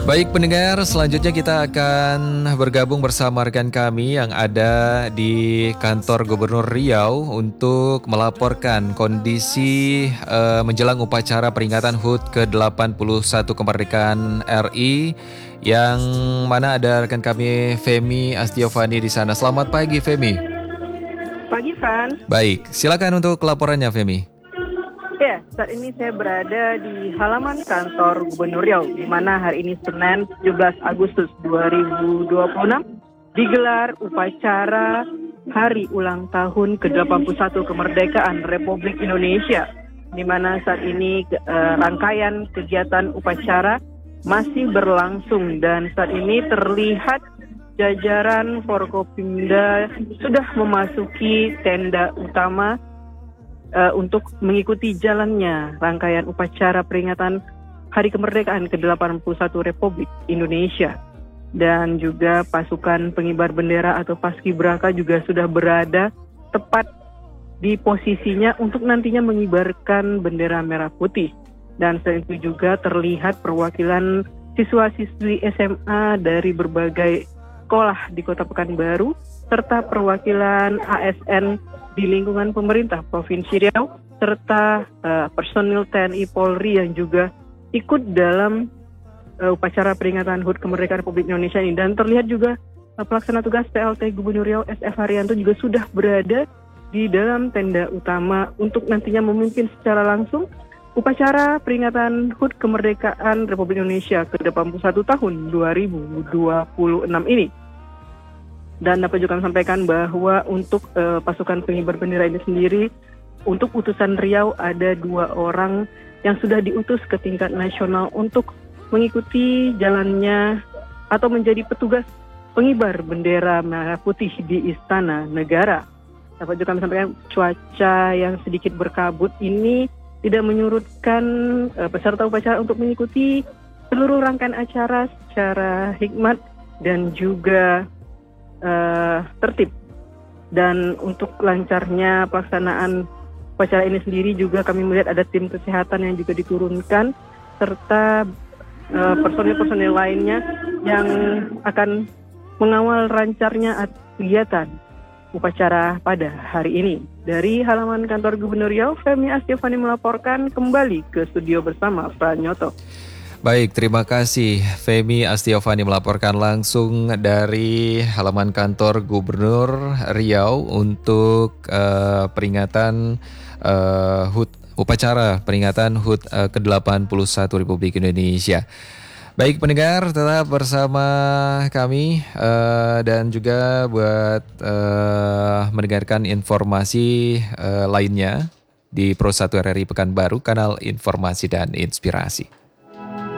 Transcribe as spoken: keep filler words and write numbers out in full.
Baik pendengar, selanjutnya kita akan bergabung bersama rekan kami yang ada di kantor Gubernur Riau untuk melaporkan kondisi uh, menjelang upacara peringatan H U T ke delapan puluh satu kemerdekaan R I, yang mana ada rekan kami Femi Astiovani di sana. Selamat pagi Femi. Pagi Fran. Baik, silakan untuk laporannya Femi. Ya, saat ini saya berada di halaman kantor Gubernur Riau, di mana hari ini Senin tujuh belas Agustus dua ribu dua puluh enam digelar upacara Hari Ulang Tahun ke delapan puluh satu Kemerdekaan Republik Indonesia, di mana saat ini eh, rangkaian kegiatan upacara masih berlangsung dan saat ini terlihat jajaran Forkopimda sudah memasuki tenda utama Uh, untuk mengikuti jalannya rangkaian upacara peringatan Hari Kemerdekaan ke delapan puluh satu Republik Indonesia. Dan juga pasukan pengibar bendera atau Paskibraka juga sudah berada tepat di posisinya untuk nantinya mengibarkan bendera merah putih. Dan selain itu juga terlihat perwakilan siswa-siswi S M A dari berbagai sekolah di Kota Pekanbaru serta perwakilan A S N di lingkungan pemerintah Provinsi Riau, serta uh, personil T N I Polri yang juga ikut dalam uh, upacara peringatan H U T Kemerdekaan Republik Indonesia ini. Dan terlihat juga uh, pelaksana tugas P L T Gubernur Riau S F Haryanto juga sudah berada di dalam tenda utama untuk nantinya memimpin secara langsung upacara peringatan H U T Kemerdekaan Republik Indonesia ke delapan puluh satu tahun dua ribu dua puluh enam ini. Dan dapat juga kami sampaikan bahwa untuk uh, pasukan pengibar bendera ini sendiri, untuk utusan Riau ada dua orang yang sudah diutus ke tingkat nasional untuk mengikuti jalannya atau menjadi petugas pengibar bendera merah putih di Istana Negara. Dapat juga kami sampaikan cuaca yang sedikit berkabut ini tidak menyurutkan uh, peserta upacara untuk mengikuti seluruh rangkaian acara secara hikmat dan juga Uh, tertib. Dan untuk lancarnya pelaksanaan upacara ini sendiri juga kami melihat ada tim kesehatan yang juga diturunkan serta uh, personil-personil lainnya yang akan mengawal lancarnya kegiatan upacara pada hari ini. Dari halaman kantor Gubernur Riau, Femi Astiovani melaporkan kembali ke studio bersama Pranyoto. Baik, terima kasih Femi Astiovani melaporkan langsung dari halaman kantor Gubernur Riau untuk uh, peringatan uh, H U T, upacara peringatan H U T uh, ke delapan puluh satu Republik Indonesia. Baik pendengar, tetap bersama kami uh, dan juga buat uh, mendengarkan informasi uh, lainnya di Pro satu R R I Pekanbaru, kanal informasi dan inspirasi.